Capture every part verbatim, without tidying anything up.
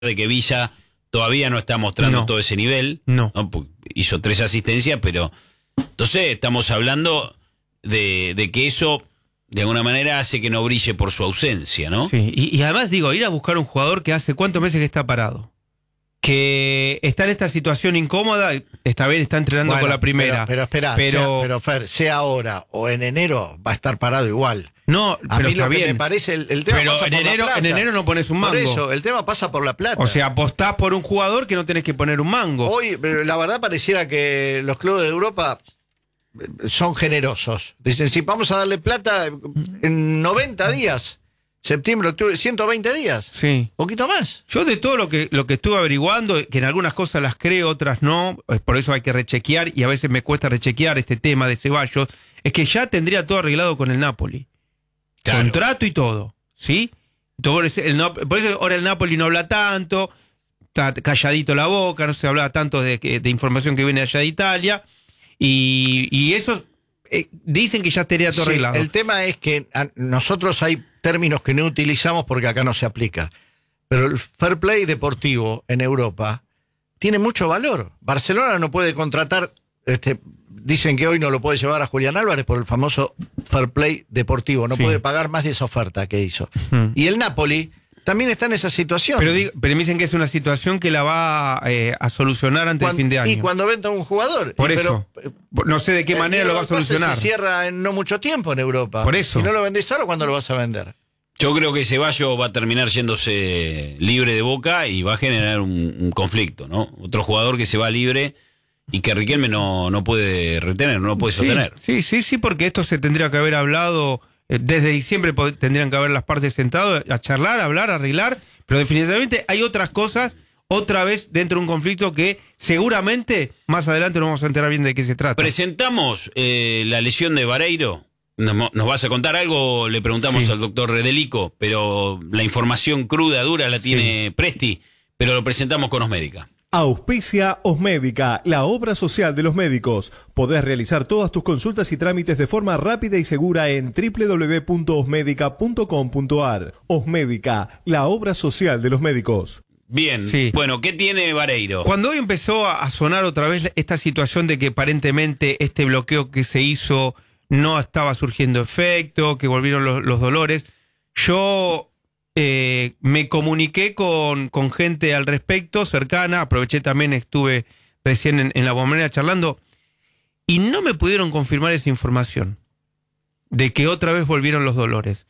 de que Villa todavía no está mostrando no. todo ese nivel. No. ¿no? Hizo tres asistencias, pero entonces estamos hablando de, de que eso de alguna manera hace que no brille por su ausencia, ¿no? Sí, y, y además digo, ir a buscar un jugador que hace cuántos meses que está parado, que está en esta situación incómoda, está bien, está entrenando bueno, con la primera. Pero, pero espera, pero, sea, pero Fer, sea ahora o en enero, va a estar parado igual. No, a pero mí está lo que bien. me parece, el, el tema pero pasa en por enero, la plata. en enero no pones un mango. Por eso, el tema pasa por la plata. O sea, apostás por un jugador que no tenés que poner un mango. Hoy, la verdad, pareciera que los clubes de Europa son generosos. Dicen, si vamos a darle plata en noventa días, septiembre, octubre, ciento veinte días. Sí. Poquito más. Yo de todo lo que, lo que estuve averiguando, que en algunas cosas las creo, otras no, por eso hay que rechequear, y a veces me cuesta rechequear este tema de Ceballos, es que ya tendría todo arreglado con el Napoli. Claro. Contrato y todo, ¿sí? Entonces, el, por eso ahora el Napoli no habla tanto, está calladito la boca, no se habla tanto de, de información que viene allá de Italia, y, y eso eh, dicen que ya estaría todo sí, arreglado. El tema es que a, nosotros hay términos que no utilizamos porque acá no se aplica, pero el fair play deportivo en Europa tiene mucho valor. Barcelona no puede contratar, este, dicen que hoy no lo puede llevar a Julián Álvarez por el famoso fair play deportivo, no sí. puede pagar más de esa oferta que hizo. Hmm. Y el Napoli también está en esa situación. Pero, digo, pero me dicen que es una situación que la va eh, a solucionar antes cuando, del fin de año. Y cuando venda un jugador. Por y, eso. Pero, no sé de qué manera lo va a solucionar. Se cierra en no mucho tiempo en Europa. Por eso. Si no lo vendés ahora, ¿cuándo lo vas a vender? Yo creo que Ceballos va a terminar yéndose libre de Boca y va a generar un, un conflicto, ¿no? Otro jugador que se va libre y que Riquelme no, no puede retener, no lo puede sí, sostener. Sí, sí, sí, porque esto se tendría que haber hablado eh, desde diciembre, tendrían que haber las partes sentadas a charlar, a hablar, a arreglar, pero definitivamente hay otras cosas, otra vez dentro de un conflicto que seguramente más adelante nos vamos a enterar bien de qué se trata. Presentamos eh, la lesión de Vareiro. ¿Nos, ¿Nos vas a contar algo? Le preguntamos sí. al doctor Redelico, pero la información cruda, dura, la tiene sí. Presti, pero lo presentamos con Osmédica. Auspicia Osmédica, la obra social de los médicos. Podés realizar todas tus consultas y trámites de forma rápida y segura en doble u doble u doble u punto osmédica punto com punto a r. Osmédica, la obra social de los médicos. Bien, sí. Bueno, ¿qué tiene Vareiro? Cuando hoy empezó a sonar otra vez esta situación de que aparentemente este bloqueo que se hizo no estaba surgiendo efecto, que volvieron los, los dolores, yo eh, me comuniqué con, con gente al respecto, cercana, aproveché también, estuve recién en, en la Bombonera charlando, y no me pudieron confirmar esa información, de que otra vez volvieron los dolores.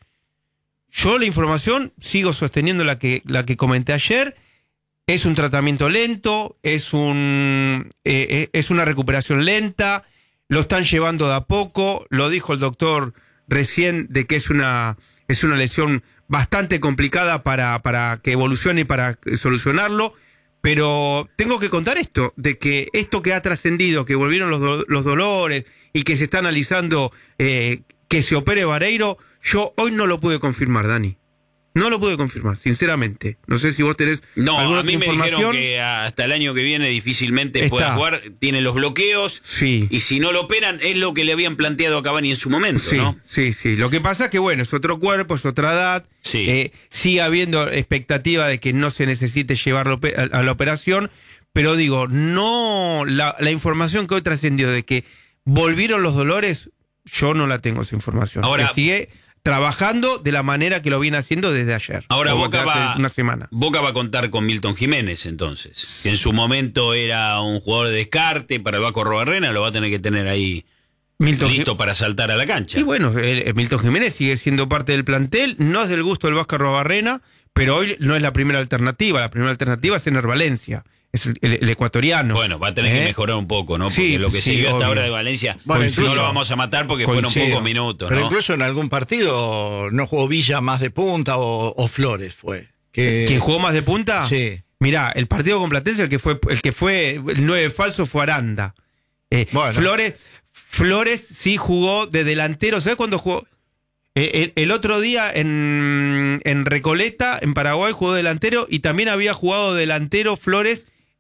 Yo la información sigo sosteniendo la que, la que comenté ayer, es un tratamiento lento, es, un, eh, es una recuperación lenta, lo están llevando de a poco, lo dijo el doctor recién de que es una, es una lesión bastante complicada para, para que evolucione y para solucionarlo, pero tengo que contar esto, de que esto que ha trascendido, que volvieron los, do, los dolores y que se está analizando eh, que se opere Vareiro, yo hoy no lo pude confirmar, Dani. No lo pude confirmar, sinceramente. No sé si vos tenés no, alguna a mí otra me información. Dijeron que hasta el año que viene difícilmente pueda jugar. Tiene los bloqueos. Sí. Y si no lo operan, es lo que le habían planteado a Cavani en su momento, sí, ¿no? Sí, sí. Lo que pasa es que, bueno, es otro cuerpo, es otra edad. Sí. Eh, sigue habiendo expectativa de que no se necesite llevarlo a, a la operación. Pero digo, no. La, la información que hoy trascendió de que volvieron los dolores, yo no la tengo esa información. Ahora. Que sigue trabajando de la manera que lo viene haciendo desde ayer. Ahora Boca va, una semana. Boca va a contar con Milton Jiménez, entonces. Que en su momento era un jugador de descarte para el Vasco Arrobarrena, lo va a tener que tener ahí Milton listo Jim... para saltar a la cancha. Y bueno, el, el Milton Jiménez sigue siendo parte del plantel, no es del gusto del Vasco Arrobarrena, pero hoy no es la primera alternativa. La primera alternativa es Ener Valencia. Es el, el, el ecuatoriano. Bueno, va a tener ¿Eh? que mejorar un poco, ¿no? Porque sí, lo que sí, se vio hasta obvio. ahora de Valencia, bueno, incluso, no lo vamos a matar porque coincido, fueron pocos minutos, pero ¿no? incluso en algún partido no jugó Villa más de punta o, o Flores fue. Que... ¿Quién jugó más de punta? Sí. Mirá, el partido con Platense, el que fue el que fue el nueve falso fue Aranda. Eh, bueno. Flores, Flores sí jugó de delantero. ¿Sabes cuándo jugó? El, el otro día en, en Recoleta, en Paraguay, jugó delantero y también había jugado delantero Flores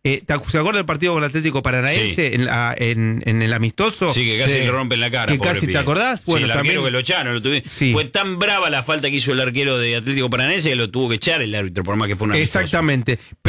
Eh, ¿Te acuerdas del partido con el Atlético Paranaense Sí. en, la- en, en el amistoso? Sí, que casi Sí. le rompen la cara. Que pobre casi, pibe. ¿te acordás? Bueno, sí, el también- arquero que lo echaron. Lo tuve- Sí. Fue tan brava la falta que hizo el arquero de Atlético Paranaense que lo tuvo que echar el árbitro, por más que fue una amistoso. Exactamente.